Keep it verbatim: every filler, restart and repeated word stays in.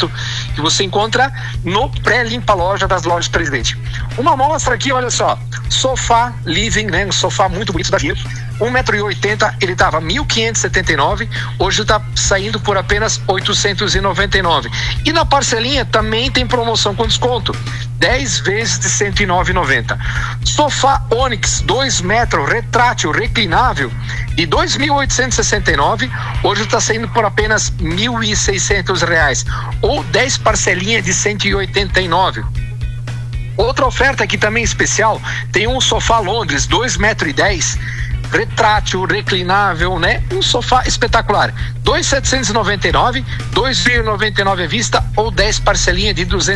conforto que você encontra no pré-limpa loja das lojas Presidente. Uma amostra aqui, olha só, sofá living, né? Um sofá muito bonito daqui, um metro e oitenta, ele estava mil quinhentos e setenta e nove, hoje está saindo por apenas oitocentos e noventa e nove. E na parcelinha também tem promoção com desconto, dez vezes de cento e nove reais e noventa centavos. Sofá Onix, dois metros, retrátil, reclinável, de dois mil oitocentos e sessenta e nove, hoje está saindo por apenas mil e seiscentos reais, ou dez parcelinhas de cento e oitenta e nove. Outra oferta aqui também especial, tem um sofá Londres, dois metros e dez, retrátil, reclinável, né? Um sofá espetacular. dois mil setecentos e noventa e nove, dois mil e noventa e nove à vista ou dez parcelinhas de duzentos